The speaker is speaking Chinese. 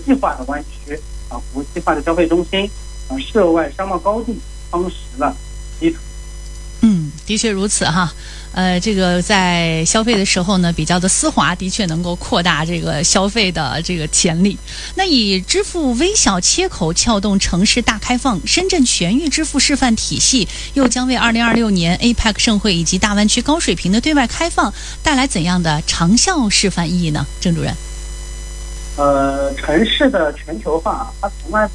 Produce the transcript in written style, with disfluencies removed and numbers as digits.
际化的湾区国际化的消费中心涉外商贸高地夯实了基础。 的确如此哈。这个在消费的时候呢，比较的丝滑，的确能够扩大这个消费的这个潜力。那以支付微小切口撬动城市大开放，深圳全域支付示范体系又将为2026年 APEC 盛会以及大湾区高水平的对外开放带来怎样的长效示范意义呢？郑主任。 城市的全球化，它从来